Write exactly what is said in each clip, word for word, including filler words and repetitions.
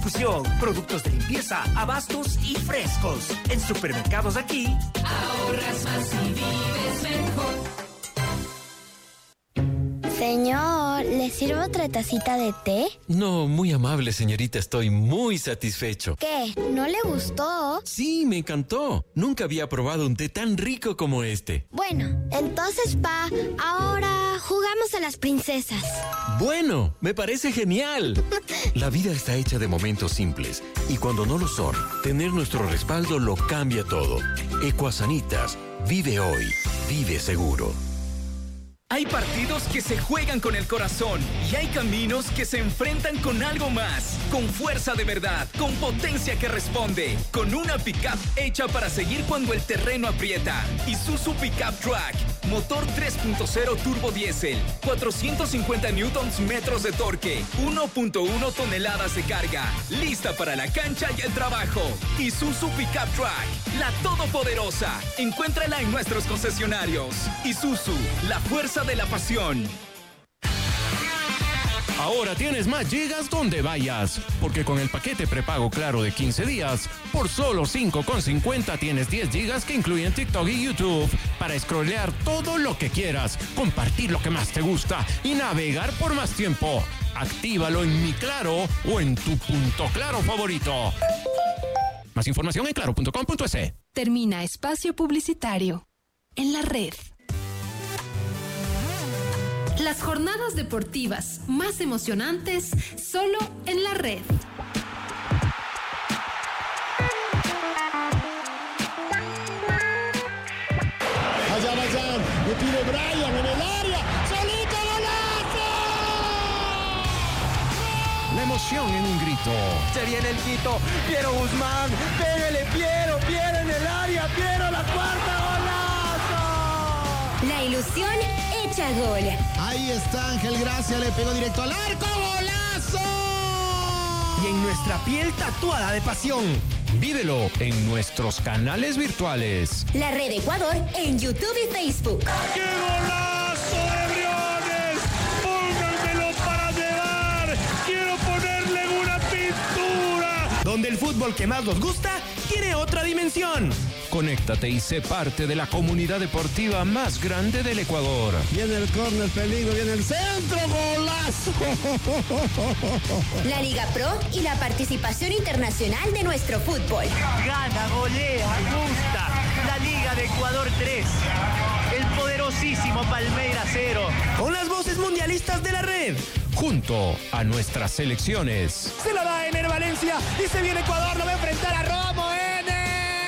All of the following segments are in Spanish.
distribución, productos de limpieza, abastos y frescos. En Supermercados Aquí, ahorras más y vives mejor. Señor, ¿le sirvo otra tacita de té? No, muy amable, señorita. Estoy muy satisfecho. ¿Qué? ¿No le gustó? Sí, me encantó. Nunca había probado un té tan rico como este. Bueno, entonces, pa, ahora jugamos a las princesas. Bueno, me parece genial. La vida está hecha de momentos simples. Y cuando no lo son, tener nuestro respaldo lo cambia todo. Ecuasanitas. Vive hoy. Vive seguro. Hay partidos que se juegan con el corazón y hay caminos que se enfrentan con algo más, con fuerza de verdad, con potencia que responde, con una pickup hecha para seguir cuando el terreno aprieta. Isuzu Pickup Track, motor tres punto cero turbo diésel, cuatrocientos cincuenta newtons metros de torque, uno punto uno toneladas de carga, lista para la cancha y el trabajo. Isuzu Pickup Track, la todopoderosa. Encuéntrala en nuestros concesionarios. Isuzu, la fuerza de la pasión. Ahora tienes más gigas donde vayas, porque con el paquete prepago Claro de quince días, por solo cinco con cincuenta tienes diez gigas que incluyen TikTok y YouTube para scrollear todo lo que quieras, compartir lo que más te gusta y navegar por más tiempo. Actívalo en Mi Claro o en tu punto claro favorito. Más información en claro punto com punto es. Termina espacio publicitario en la red. Las jornadas deportivas más emocionantes solo en la red. Allá, allá, le tiro Brian en el área, solito golazo. La emoción en un grito. Se viene el Quito, Piero Guzmán, pégale Piero, Piero en el área, Piero la cuarta, golazo. La ilusión hecha gol. Ahí está Ángel Gracia, le pegó directo al arco, golazo. Y en nuestra piel tatuada de pasión. Vívelo en nuestros canales virtuales. La Red Ecuador en YouTube y Facebook. ¡Qué golazo de Briones! ¡Pónganmelo para llevar! ¡Quiero ponerle una pintura! Donde el fútbol que más nos gusta tiene otra dimensión. Conéctate y sé parte de la comunidad deportiva más grande del Ecuador. Viene el córner, peligro, viene el centro, golazo. La Liga Pro y la participación internacional de nuestro fútbol. Gana, golea, gusta. La Liga de Ecuador tres. El poderosísimo Palmeiras cero. Con las voces mundialistas de la red. Junto a nuestras selecciones. Se la da Ener Valencia y se viene Ecuador, lo va a enfrentar a Romo, Ener.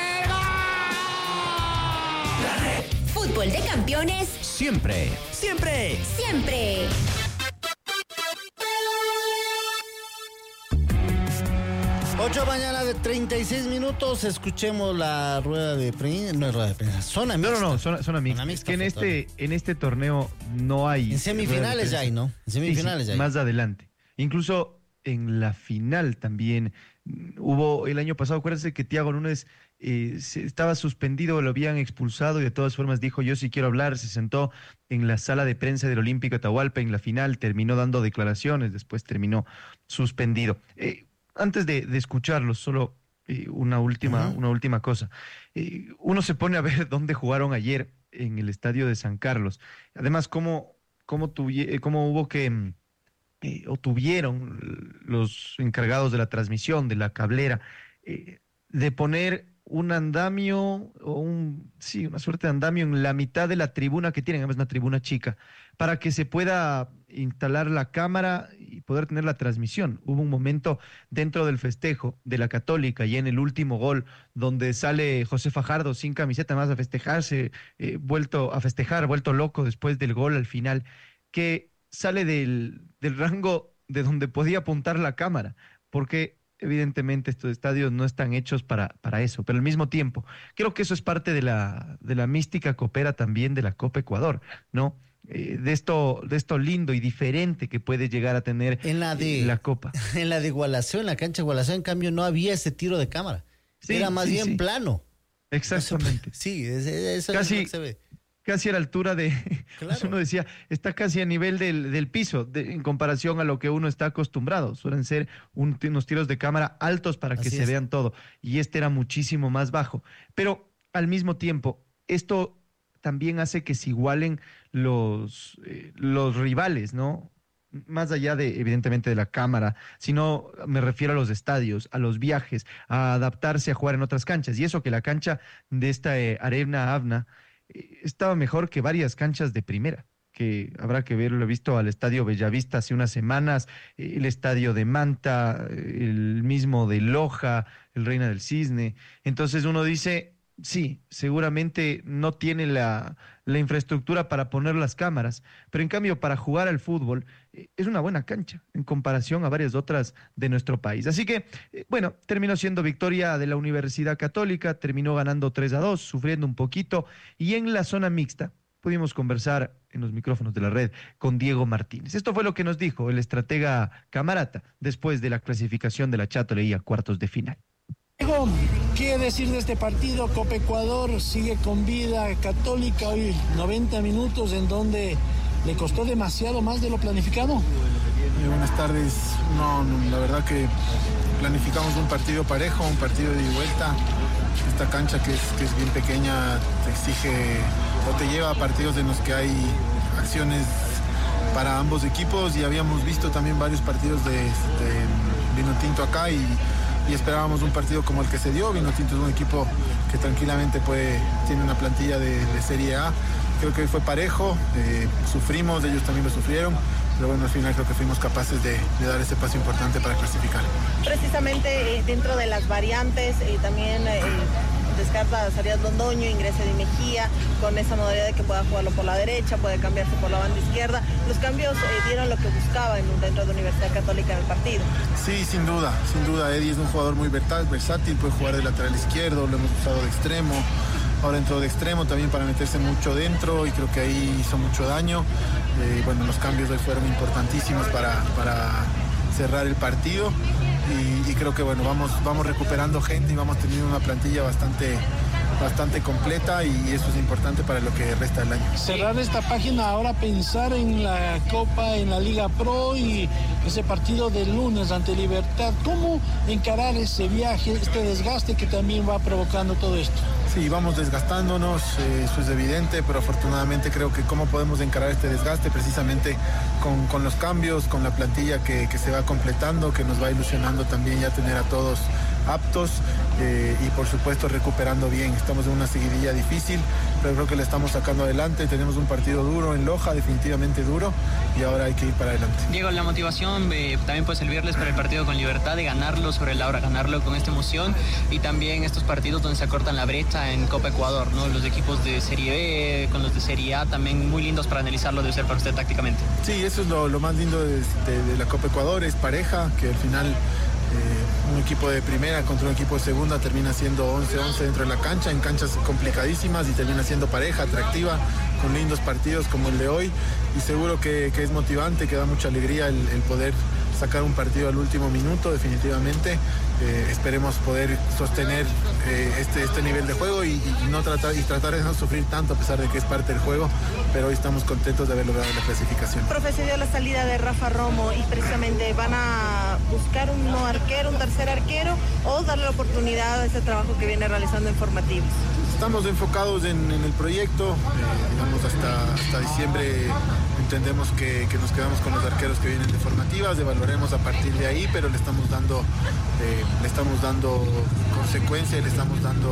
La red. Fútbol de campeones. Siempre. Siempre. Siempre. Ocho mañana de treinta y seis minutos, escuchemos la rueda de prensa, no es rueda de prensa, zona mixta. No, no, no, zona, zona mixta. Zona Es que en mixta, este, en este torneo no hay... En semifinales ya hay, ¿no? En semifinales sí, sí, ya hay. Más adelante. Incluso en la final también hubo, el año pasado, acuérdense que Thiago Núñez eh, se, estaba suspendido, lo habían expulsado y de todas formas dijo, yo sí quiero hablar, se sentó en la sala de prensa del Olímpico Atahualpa en la final, terminó dando declaraciones, después terminó suspendido. Eh, Antes de, de escucharlos, solo eh, una última, uh-huh. una última cosa. Eh, uno se pone a ver dónde jugaron ayer en el estadio de San Carlos. Además, cómo, cómo, tuvi- cómo hubo que, eh, o tuvieron los encargados de la transmisión, de la cablera, eh, de poner un andamio, o un, sí, una suerte de andamio en la mitad de la tribuna que tienen, además una tribuna chica, para que se pueda instalar la cámara y poder tener la transmisión. Hubo un momento dentro del festejo de la Católica y en el último gol donde sale José Fajardo sin camiseta más a festejarse, eh, vuelto a festejar, vuelto loco después del gol al final, que sale del, del rango de donde podía apuntar la cámara, porque evidentemente estos estadios no están hechos para, para eso, pero al mismo tiempo, creo que eso es parte de la, de la mística que opera también de la Copa Ecuador, ¿no? Eh, de esto, de esto lindo y diferente que puede llegar a tener en la, de, eh, la Copa. En la de Igualación, en la cancha de Igualación, en cambio, no había ese tiro de cámara. Sí, era más sí, bien sí. plano. Exactamente. Eso, sí, eso casi, es lo que se ve. casi a la altura de, claro. Pues uno decía, está casi a nivel del, del piso, de, en comparación a lo que uno está acostumbrado. Suelen ser un, unos tiros de cámara altos para que Así se es. vean todo, y este era muchísimo más bajo. Pero al mismo tiempo, esto también hace que se igualen los, eh, los rivales, ¿no? Más allá de, evidentemente, de la cámara, sino me refiero a los estadios, a los viajes, a adaptarse a jugar en otras canchas. Y eso que la cancha de esta eh, Arena Avna eh, estaba mejor que varias canchas de primera, que habrá que verlo. He visto al Estadio Bellavista hace unas semanas, eh, el Estadio de Manta, eh, el mismo de Loja, el Reina del Cisne. Entonces uno dice... Sí, seguramente no tiene la, la infraestructura para poner las cámaras, pero en cambio para jugar al fútbol eh, es una buena cancha en comparación a varias otras de nuestro país. Así que, eh, bueno, terminó siendo victoria de la Universidad Católica, terminó ganando tres a dos, sufriendo un poquito, y en la zona mixta pudimos conversar en los micrófonos de la red con Diego Martínez. Esto fue lo que nos dijo el estratega Camarata después de la clasificación de la Chatoleí a cuartos de final. Diego, ¿qué decir de este partido? Copa Ecuador sigue con vida, Católica hoy noventa minutos en donde le costó demasiado más de lo planificado. Eh, buenas tardes. No, no, la verdad que planificamos un partido parejo, un partido de ida y vuelta. Esta cancha que es, que es bien pequeña te exige o te lleva a partidos en los que hay acciones para ambos equipos, y habíamos visto también varios partidos de, de Vinotinto acá y y esperábamos un partido como el que se dio. Vinotinto es un equipo que tranquilamente puede, tiene una plantilla de, de Serie A. Creo que fue parejo, eh, sufrimos, ellos también lo sufrieron, pero bueno, al final creo que fuimos capaces de, de dar ese paso importante para clasificar. Precisamente eh, dentro de las variantes, eh, también eh, descarta a Arias Londoño, ingresa Di Mejía, con esa modalidad de que pueda jugarlo por la derecha, puede cambiarse por la banda izquierda. Los cambios eh, dieron lo que buscaba en, dentro de Universidad Católica en el partido. Sí, sin duda, sin duda. Eddie es un jugador muy versátil, puede jugar de lateral izquierdo, lo hemos usado de extremo. Ahora entró de extremo también para meterse mucho dentro, y creo que ahí hizo mucho daño. Eh, bueno, los cambios hoy fueron importantísimos para, para cerrar el partido. Y, y creo que bueno, vamos, vamos recuperando gente y vamos teniendo una plantilla bastante, bastante completa, y eso es importante para lo que resta del año. Cerrar esta página, ahora pensar en la Copa, en la Liga Pro y ese partido del lunes ante Libertad. ¿Cómo encarar ese viaje, este desgaste que también va provocando todo esto? Sí, vamos desgastándonos, eh, eso es evidente, pero afortunadamente creo que cómo podemos encarar este desgaste precisamente con, con los cambios, con la plantilla que, que se va completando, que nos va ilusionando también ya tener a todos aptos, eh, y por supuesto recuperando bien. Estamos en una seguidilla difícil, pero creo que le estamos sacando adelante. Tenemos un partido duro en Loja, definitivamente duro, y ahora hay que ir para adelante. Diego, la motivación eh, también puede servirles para el partido con Libertad, de ganarlo sobre la hora, ganarlo con esta emoción, y también estos partidos donde se acortan la brecha en Copa Ecuador, ¿no? Los equipos de Serie B con los de Serie A también muy lindos para analizarlo, debe ser para usted tácticamente. Sí, eso es lo, lo más lindo de, de, de la Copa Ecuador, es pareja, que al final eh, un equipo de primera contra un equipo de segunda termina siendo once once dentro de la cancha, en canchas complicadísimas, y termina siendo pareja, atractiva, con lindos partidos como el de hoy, y seguro que, que es motivante, que da mucha alegría el, el poder sacar un partido al último minuto, definitivamente. Eh, esperemos poder sostener eh, este, este nivel de juego y, y, no tratar, y tratar de no sufrir tanto, a pesar de que es parte del juego, pero hoy estamos contentos de haber logrado la clasificación. Profe, se dio la salida de Rafa Romo y precisamente van a buscar un nuevo arquero, un tercer arquero, o darle la oportunidad a ese trabajo que viene realizando en formativos. Estamos enfocados en, en el proyecto, eh, digamos hasta, hasta diciembre entendemos que, que nos quedamos con los arqueros que vienen de formativas, evaluaremos a partir de ahí, pero le estamos dando, eh, le estamos dando consecuencia, le estamos dando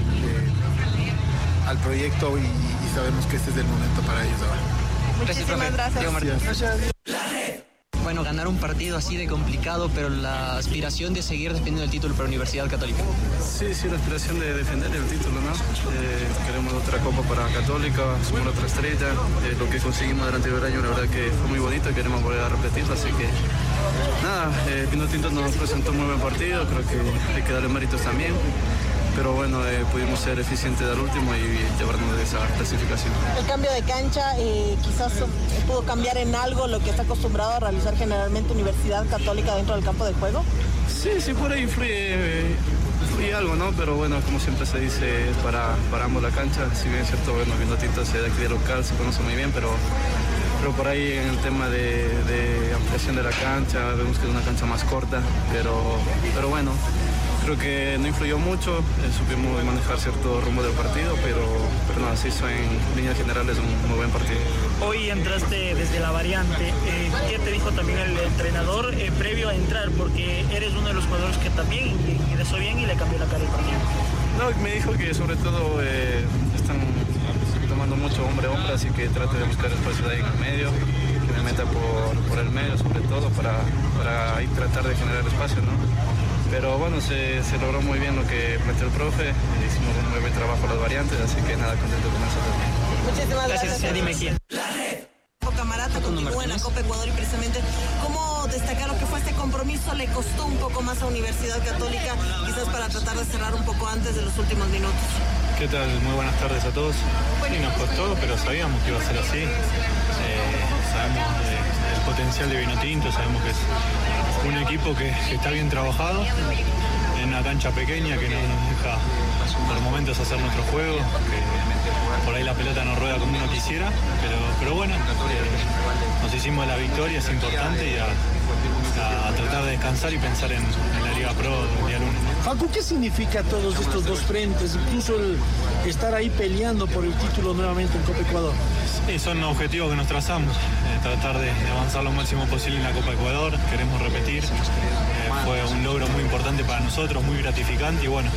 eh, al proyecto, y, y sabemos que este es el momento para ellos ahora. Muchísimas gracias. Gracias. gracias. Bueno, ganar un partido así de complicado, pero la aspiración de seguir defendiendo el título para la Universidad Católica. Sí, sí, la aspiración de defender el título, ¿no? Eh, queremos otra copa para Católica, sumar otra estrella. Eh, lo que conseguimos durante el año, la verdad que fue muy bonito y queremos volver a repetirlo, así que nada, eh, Vinotinto nos presentó un muy buen partido, creo que hay que darle méritos también. Pero bueno, eh, pudimos ser eficientes al último y llevarnos de esa clasificación. El cambio de cancha eh, quizás pudo cambiar en algo lo que está acostumbrado a realizar generalmente Universidad Católica dentro del campo de juego. Sí, sí, por ahí influye. Eh, fui algo, ¿no? Pero bueno, como siempre se dice, para, paramos la cancha. Si bien es cierto, bueno, Vinotinto es de aquí de local, se conoce muy bien, pero, pero por ahí en el tema de, de ampliación de la cancha, vemos que es una cancha más corta, pero, pero bueno, creo que no influyó mucho, eh, supimos manejar cierto rumbo del partido, pero, pero no, así son en líneas generales un muy buen partido. Hoy entraste desde la variante, eh, ¿qué te dijo también el entrenador eh, previo a entrar? Porque eres uno de los jugadores que también ingresó bien y le cambió la cara al partido. No, me dijo que sobre todo eh, están tomando mucho hombre a hombre, así que trate de buscar espacios ahí en el medio, que me meta por, por el medio sobre todo para, para ahí tratar de generar espacio, ¿no? Pero bueno, se, se logró muy bien lo que planteó el profe, hicimos un muy buen trabajo las variantes, así que nada, contento con eso también. Muchísimas gracias. Gracias, dime quién. Camarata continúa en la Copa Ecuador y precisamente cómo destacar lo que fue este compromiso le costó un poco más a Universidad Católica, quizás para tratar de cerrar un poco antes de los últimos minutos. ¿Qué tal? Muy buenas tardes a todos. Sí, nos costó, pero sabíamos que iba a ser así. Eh, sabemos de, del potencial de Vinotinto, sabemos que es un equipo que, que está bien trabajado en una cancha pequeña que no nos deja por momentos hacer nuestro juego, que por ahí la pelota no rueda como uno quisiera, pero, pero bueno, eh, nos hicimos la victoria, es importante, y a, a, a tratar de descansar y pensar en, en la Liga Pro del día lunes. Facu, ¿qué significa todos estos dos frentes, incluso el estar ahí peleando por el título nuevamente en Copa Ecuador? Sí, son objetivos que nos trazamos, eh, tratar de, de avanzar lo máximo posible en la Copa Ecuador, queremos repetir, eh, fue un logro muy importante para nosotros, muy gratificante, y bueno,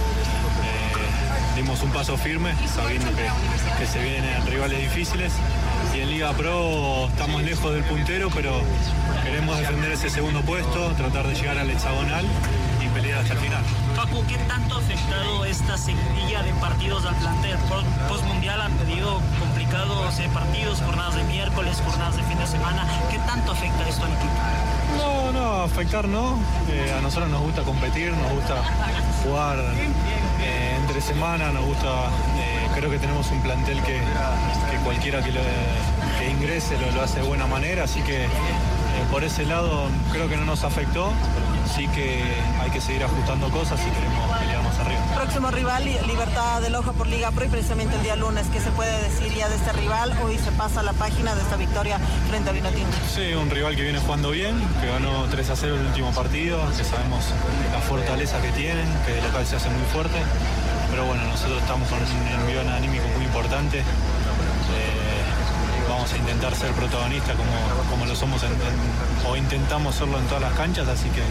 eh, dimos un paso firme, sabiendo que, que se vienen rivales difíciles, y en Liga Pro estamos lejos del puntero, pero queremos defender ese segundo puesto, tratar de llegar al hexagonal y pelear hasta el final. Facu, ¿qué tanto ha afectado esta seguidilla de partidos al plantel? Post-mundial han pedido complicados eh, partidos, jornadas de miércoles, jornadas de fin de semana. ¿Qué tanto afecta esto al equipo? No, no, afectar no. Eh, a nosotros nos gusta competir, nos gusta jugar eh, entre semana, nos gusta, eh, creo que tenemos un plantel que, que cualquiera que, lo, que ingrese lo, lo hace de buena manera, así que eh, por ese lado creo que no nos afectó. Sí que hay que seguir ajustando cosas si queremos pelear más arriba. Próximo rival, Libertad de Loja por Liga Pro, y precisamente el día lunes, ¿qué se puede decir ya de este rival? Hoy se pasa la página de esta victoria frente a Vinotinto. Sí, un rival que viene jugando bien, que ganó tres a cero el último partido, que sabemos la fortaleza que tienen, que de local se hace muy fuerte, pero bueno, nosotros estamos con un envión anímico muy importante. Eh, Vamos a intentar ser protagonistas como, como lo somos en, en, o intentamos serlo en todas las canchas, así que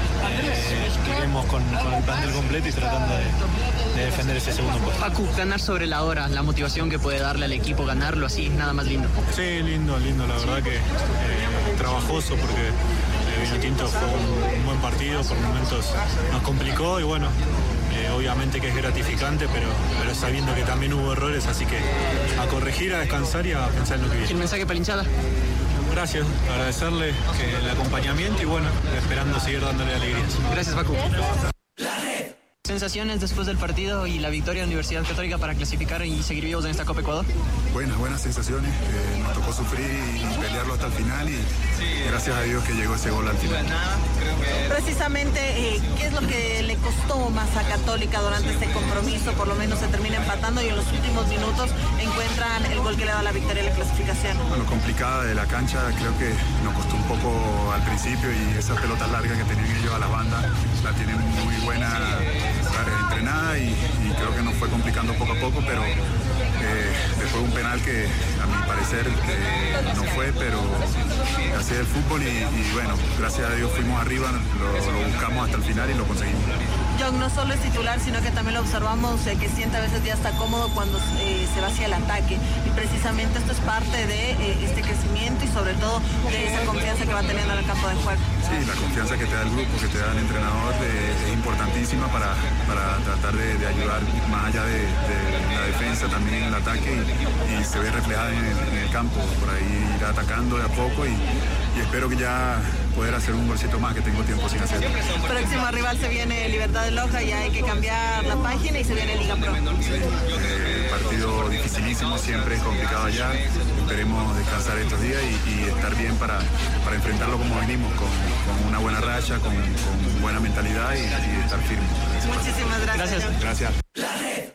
eh, iremos con, con el plantel completo y tratando de, de defender ese segundo puesto. Facu, ganar sobre la hora, la motivación que puede darle al equipo, ganarlo así, nada más lindo. Sí, lindo, lindo, la verdad que eh, trabajoso, porque eh, Vinotinto fue un, un buen partido, por momentos nos complicó y bueno, eh, obviamente que es gratificante, pero, pero sabiendo que también hubo errores, así que a corregir, a descansar y a pensar en lo que viene. ¿El mensaje para la hinchada? Gracias, agradecerle que el acompañamiento y bueno, esperando seguir dándole alegrías. Gracias, Facu. ¿Sensaciones después del partido y la victoria de la Universidad Católica para clasificar y seguir vivos en esta Copa Ecuador? Buenas, buenas sensaciones. Eh, nos tocó sufrir y pelearlo hasta el final y gracias a Dios que llegó ese gol al final. Precisamente, eh, ¿qué es lo que le costó más a Católica durante este compromiso? Por lo menos se termina empatando y en los últimos minutos encuentran el gol que le da la victoria y la clasificación. Bueno, complicada de la cancha, creo que nos costó un poco al principio y esa pelota larga que tenían ellos a la banda la tienen muy buena, entrenada y, y creo que nos fue complicando poco a poco, pero eh, después un penal que a mi parecer eh, no fue, pero así es el fútbol y, y bueno, gracias a Dios fuimos arriba, lo, lo buscamos hasta el final y lo conseguimos. John no solo es titular, sino que también lo observamos eh, que siente a veces ya está cómodo cuando eh, se va hacia el ataque, y precisamente esto es parte de eh, este crecimiento y sobre todo de esa confianza que va teniendo en el campo de juego. Sí, la confianza que te da el grupo, que te da el entrenador eh, es importantísima para, para tratar de, de ayudar más allá de, de la defensa, también en el ataque, y, y se ve reflejada en el, en el campo, por ahí ir atacando de a poco y, y y espero que ya poder hacer un golcito más que tengo tiempo sin hacer. Próximo rival se viene Libertad de Loja, ya hay que cambiar la página y se viene Liga Pro. Eh, partido dificilísimo, siempre es complicado allá. Esperemos descansar estos días y, y estar bien para, para enfrentarlo como venimos, con, con una buena racha, con, con buena mentalidad y, y estar firme. Muchísimas gracias. Gracias. Gracias.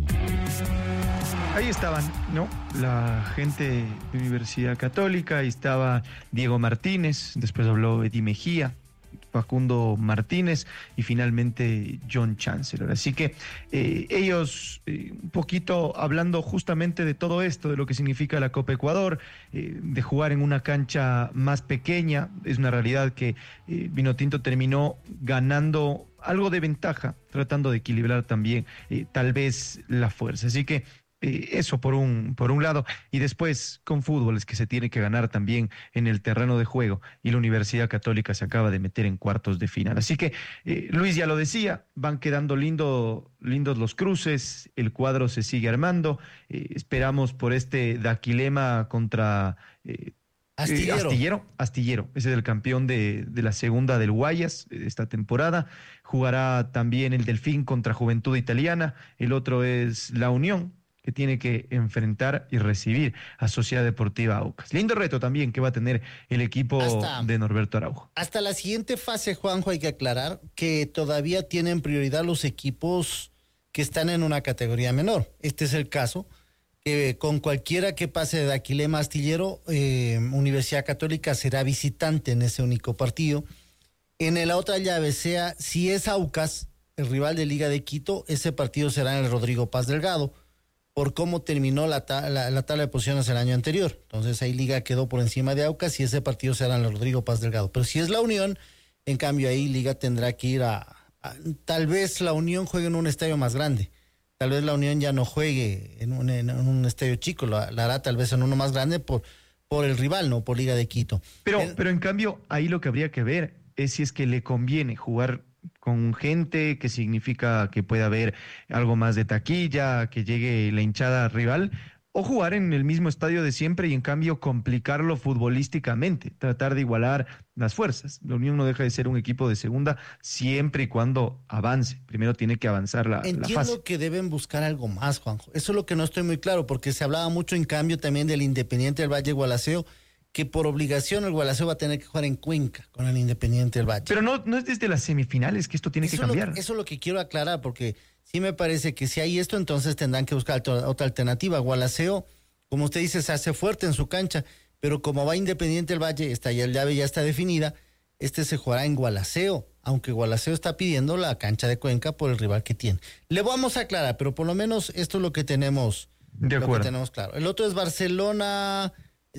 Ahí estaban, ¿no? La gente de Universidad Católica, ahí estaba Diego Martínez, después habló Eddie Mejía, Facundo Martínez y finalmente John Chancellor. Así que eh, ellos eh, un poquito hablando justamente de todo esto, de lo que significa la Copa Ecuador, eh, de jugar en una cancha más pequeña. Es una realidad que eh, Vinotinto terminó ganando algo de ventaja, tratando de equilibrar también eh, tal vez la fuerza. Así que Eh, eso por un, por un lado, y después con fútbol es que se tiene que ganar también en el terreno de juego, y la Universidad Católica se acaba de meter en cuartos de final. Así que eh, Luis ya lo decía, van quedando lindo, lindos los cruces, el cuadro se sigue armando, eh, esperamos por este Daquilema contra eh, Astillero. Eh, Astillero, Astillero, ese es el campeón de, de la segunda del Guayas de esta temporada. Jugará también el Delfín contra Juventud Italiana, el otro es la Unión, que tiene que enfrentar y recibir a Sociedad Deportiva Aucas. Lindo reto también que va a tener el equipo hasta, de Norberto Araujo. Hasta la siguiente fase, Juanjo, hay que aclarar que todavía tienen prioridad los equipos que están en una categoría menor. Este es el caso, que con cualquiera que pase de Daquilema a Astillero, eh, Universidad Católica será visitante en ese único partido. En la otra llave, sea si es Aucas, el rival de Liga de Quito, ese partido será en el Rodrigo Paz Delgado, por cómo terminó la, ta la, la tabla de posiciones el año anterior. Entonces ahí Liga quedó por encima de Aucas y ese partido será en el Rodrigo Paz Delgado. Pero si es la Unión, en cambio ahí Liga tendrá que ir a, a... Tal vez la Unión juegue en un estadio más grande. Tal vez la Unión ya no juegue en un, en un estadio chico, la, la hará tal vez en uno más grande por, por el rival, no por Liga de Quito. Pero, el, pero en cambio ahí lo que habría que ver es si es que le conviene jugar con gente, que significa que pueda haber algo más de taquilla, que llegue la hinchada rival, o jugar en el mismo estadio de siempre y en cambio complicarlo futbolísticamente, tratar de igualar las fuerzas. La Unión no deja de ser un equipo de segunda siempre y cuando avance. Primero tiene que avanzar la, Entiendo la fase. que deben buscar algo más, Juanjo. Eso es lo que no estoy muy claro, porque se hablaba mucho en cambio también del Independiente del Valle Gualaceo, que por obligación el Gualaceo va a tener que jugar en Cuenca con el Independiente del Valle. Pero no, no es desde las semifinales que esto tiene eso que cambiar. Lo, eso es lo que quiero aclarar, porque sí me parece que si hay esto, entonces tendrán que buscar otra, otra alternativa. Gualaceo, como usted dice, se hace fuerte en su cancha, pero como va Independiente del Valle, esta ya, llave ya está definida, este se jugará en Gualaceo, aunque Gualaceo está pidiendo la cancha de Cuenca por el rival que tiene. Le vamos a aclarar, pero por lo menos esto es lo que tenemos, de acuerdo. Lo que tenemos claro. El otro es Barcelona.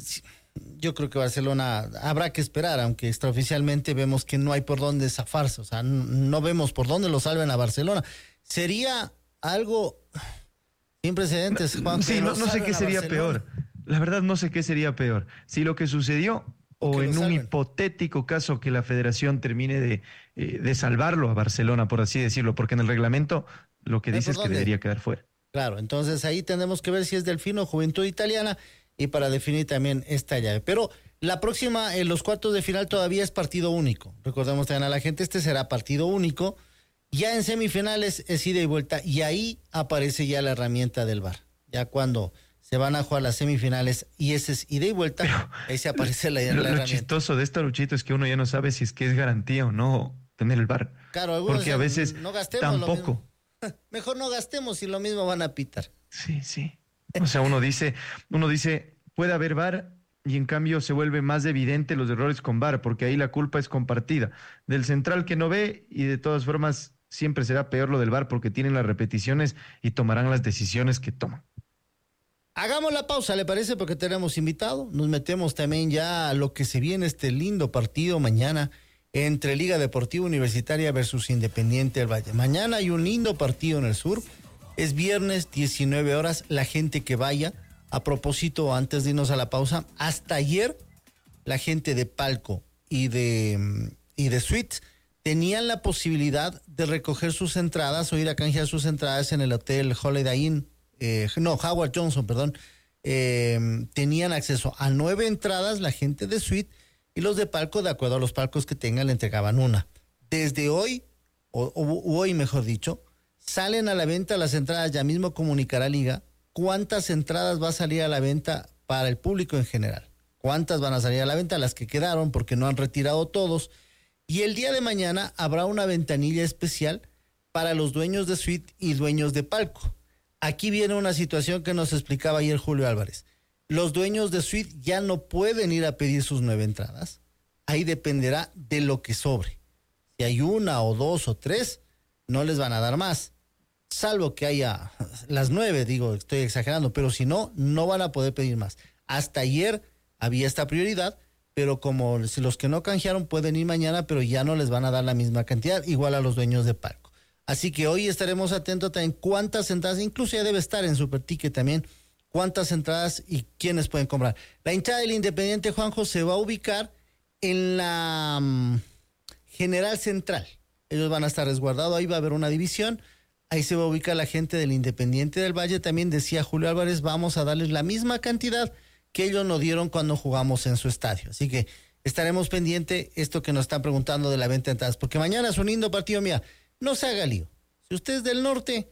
Yo creo que Barcelona habrá que esperar, aunque extraoficialmente vemos que no hay por dónde zafarse, o sea, no, no vemos por dónde lo salven a Barcelona. Sería algo sin precedentes, Juan. Sí, no, no sé qué sería peor. La verdad no sé qué sería peor. Si lo que sucedió o, o en un hipotético caso que la federación termine de, eh, de salvarlo a Barcelona, por así decirlo, porque en el reglamento lo que dice es que debería quedar fuera. Claro, entonces ahí tenemos que ver si es Delfín o Juventud Italiana, y para definir también esta llave. Pero la próxima, en los cuartos de final todavía es partido único. Recordemos también a la gente, este será partido único. Ya en semifinales es ida y vuelta, y ahí aparece ya la herramienta del V A R. Ya cuando se van a jugar las semifinales y ese es ida y vuelta, pero ahí se aparece la, la lo, herramienta. Lo chistoso de esto, Luchito, es que uno ya no sabe si es que es garantía o no tener el V A R. Claro, algunos porque a veces no gastemos tampoco. Mejor no gastemos y lo mismo van a pitar. Sí, sí. O sea, uno dice, uno dice, puede haber V A R y en cambio se vuelve más evidente los errores con V A R, porque ahí la culpa es compartida. Del central que no ve, y de todas formas siempre será peor lo del V A R porque tienen las repeticiones y tomarán las decisiones que toman. Hagamos la pausa, ¿le parece? Porque tenemos invitado. Nos metemos también ya a lo que se viene este lindo partido mañana entre Liga Deportiva Universitaria versus Independiente del Valle. Mañana hay un lindo partido en el sur. Es viernes, diecinueve horas. La gente que vaya. A propósito, antes de irnos a la pausa, hasta ayer la gente de Palco y de, y de Suites tenían la posibilidad de recoger sus entradas o ir a canjear sus entradas en el hotel Holiday Inn, eh, no, Howard Johnson, perdón. Eh, tenían acceso a nueve entradas la gente de Suite y los de palco, de acuerdo a los palcos que tengan, le entregaban una. Desde hoy, o, o hoy mejor dicho, salen a la venta las entradas, ya mismo comunicará Liga cuántas entradas va a salir a la venta para el público en general. Cuántas van a salir a la venta, las que quedaron, porque no han retirado todos. Y el día de mañana habrá una ventanilla especial para los dueños de suite y dueños de palco. Aquí viene una situación que nos explicaba ayer Julio Álvarez. Los dueños de suite ya no pueden ir a pedir sus nueve entradas. Ahí dependerá de lo que sobre. Si hay una o dos o tres, no les van a dar más. Salvo que haya las nueve, digo, estoy exagerando, pero si no, no van a poder pedir más. Hasta ayer había esta prioridad, pero como si los que no canjearon pueden ir mañana, pero ya no les van a dar la misma cantidad, igual a los dueños de palco. Así que hoy estaremos atentos también cuántas entradas, incluso ya debe estar en Super Ticket también, cuántas entradas y quiénes pueden comprar. La hinchada del Independiente, Juanjo, se va a ubicar en la um, General Central. Ellos van a estar resguardados, ahí va a haber una división, ahí se va a ubicar la gente del Independiente del Valle. También decía Julio Álvarez, vamos a darles la misma cantidad que ellos nos dieron cuando jugamos en su estadio. Así que estaremos pendientes esto que nos están preguntando de la venta de entradas, porque mañana es un lindo partido. Mira, no se haga lío. Si usted es del norte,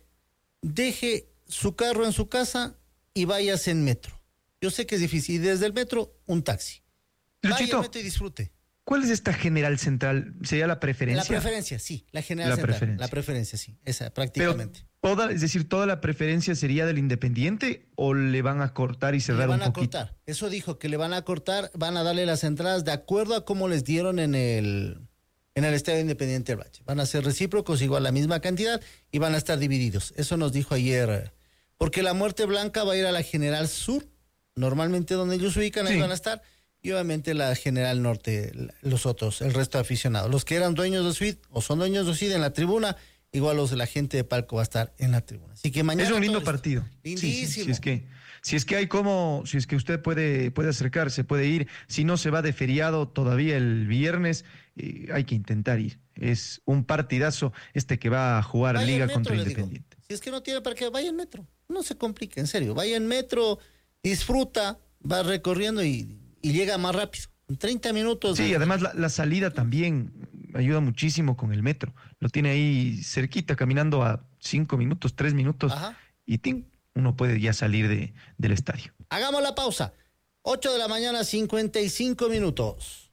deje su carro en su casa y váyase en metro. Yo sé que es difícil. Y desde el metro, un taxi. Luchito, vaya al metro y disfrute. ¿Cuál es esta General Central? ¿Sería la preferencia? La preferencia, sí. La General la Central. Preferencia. La preferencia, sí. Esa, prácticamente. Pero toda, es decir, ¿toda la preferencia sería del Independiente o le van a cortar y cerrar un poquito? Le van a cortar. Eso dijo, que le van a cortar, van a darle las entradas de acuerdo a cómo les dieron en el, en el Estadio Independiente del Valle. Van a ser recíprocos, igual la misma cantidad, y van a estar divididos. Eso nos dijo ayer. Porque la Muerte Blanca va a ir a la General Sur, normalmente donde ellos se ubican, ahí sí van a estar. Y obviamente la General Norte, los otros, el resto de aficionados. Los que eran dueños de suite o son dueños de suite en la tribuna, igual los de la gente de palco va a estar en la tribuna. Así que mañana. Es un lindo partido. Lindísimo. Sí, sí, si es que, si es que hay como, si es que usted puede, puede acercarse, puede ir. Si no se va de feriado todavía el viernes, eh, hay que intentar ir. Es un partidazo este que va a jugar vaya Liga metro, contra Independiente. Digo. Si es que no tiene para qué, vaya en metro. No se complique, en serio. Vaya en metro, disfruta, va recorriendo y. Y llega más rápido, en treinta minutos. Sí, de... además la, la salida también ayuda muchísimo con el metro. Lo tiene ahí cerquita, caminando a cinco minutos, tres minutos. Ajá. Y ¡ting! Uno puede ya salir de, del estadio. Hagamos la pausa. ocho de la mañana, cincuenta y cinco minutos.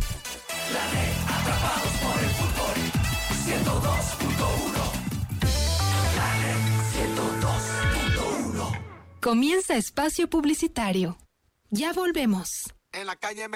La red, atrapados por el fútbol, ciento dos punto uno. La red, ciento dos punto uno. Comienza espacio publicitario. Ya volvemos. En la calle